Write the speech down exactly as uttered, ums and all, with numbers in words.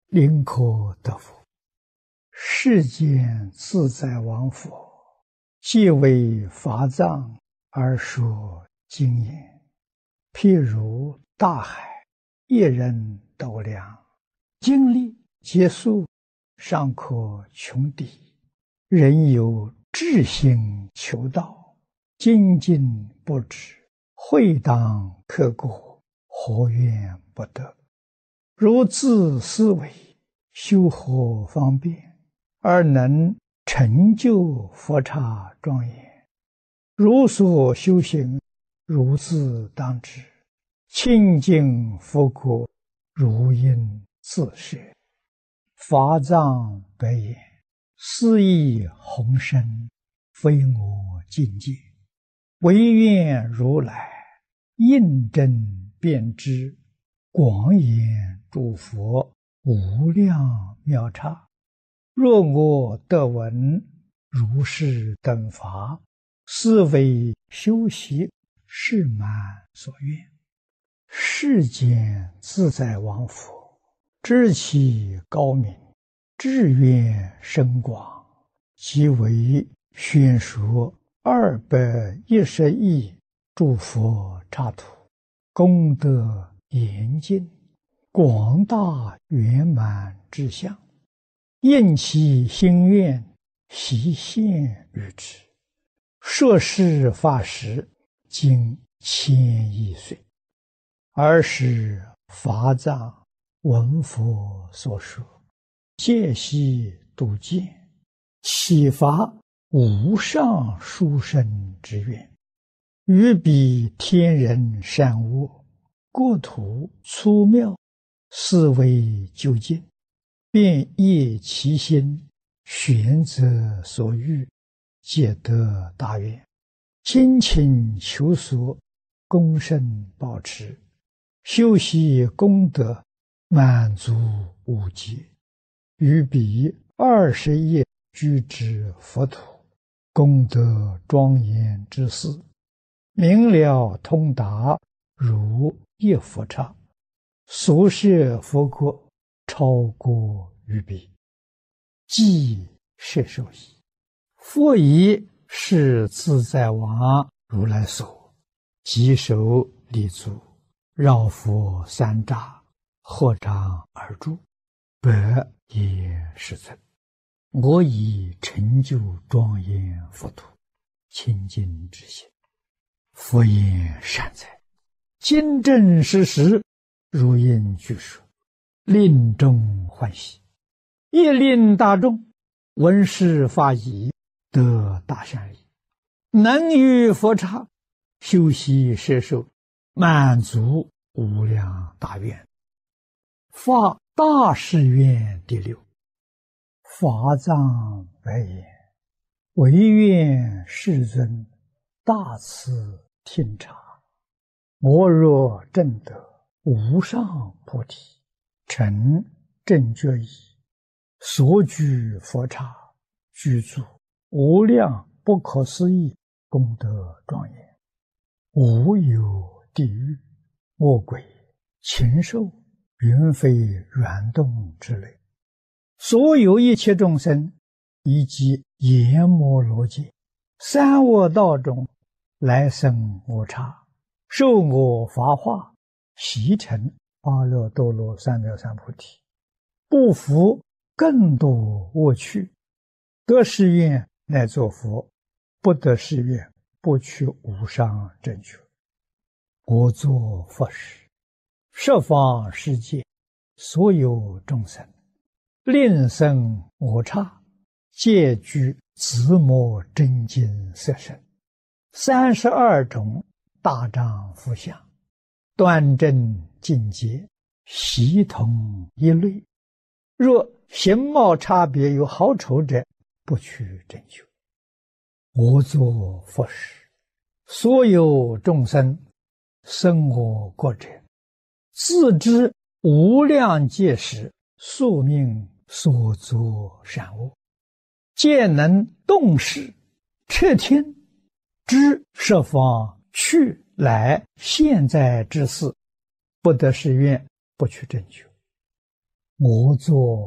宁可得福。世间自在王佛，既为法藏而说经言。譬如大海，一人斗量，经历劫数，尚可穷抵。人有志心求道，精进不止，会当刻过，何怨不得？如自思维，修何方便，而能成就佛刹庄严？如所修行，如自当知，清净佛国，如应自摄。法藏白言：斯亦宏深，非我境界，唯愿如来印证遍知，广演诸佛无量妙刹。若我得闻如是等法，斯为修习是满所愿。世间自在王佛，知其高明，志愿深广，即为宣说二百一十亿诸佛刹土，功德严尽，广大圆满之相，应其心愿，悉现于之。说是法时，经千亿岁。尔时法藏闻佛所说，戒悉度见，启发无上殊胜之愿，于彼天人善恶，国土粗妙，思维究竟，便业其心，选择所欲，皆得大愿。精勤求索，功胜保持，修习功德，满足无极。于彼二十亿居之佛土，功德庄严之事，明了通达，如一佛刹。所摄佛国，超过于彼，即摄受矣。佛以是自在王如来所，即手立足，绕佛三匝，合掌而住，百也世尊，我已成就庄严佛土，清净之心。佛言：善哉！今正实实，如应具说，令众欢喜，亦令大众闻是法已，得大善利，能于佛刹修习摄受，满足无量大愿。发大誓愿第六。法藏白言：唯愿世尊大慈听察，我若证得无上菩提，成正觉已，所居佛刹，居住无量不可思议功德庄严，无有地狱、恶鬼、禽兽、云飞软动之类，所有一切众生，以及阎摩罗界、三恶道中来生我刹，受我法化，习成阿耨多罗三藐三菩提，不服更多恶趣，得誓愿乃作佛，不得誓愿不取无上正觉。我作佛时，十方世界所有众生，令生我刹，皆具自摩真经色身，三十二种大丈夫相，端正境界，悉同一类。若形貌差别有好丑者，不取正觉。我作佛时，所有众生生我国者，自知无量劫时宿命所作善恶，皆能动识彻听，知十方去来现在之事，不得誓愿，不取正觉。 我作